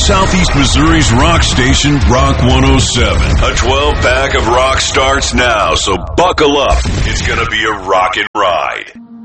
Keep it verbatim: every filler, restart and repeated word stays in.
Southeast Missouri's rock station, Rock one oh seven. A twelve-pack of rock starts now, so buckle up. It's going to be a rockin' ride.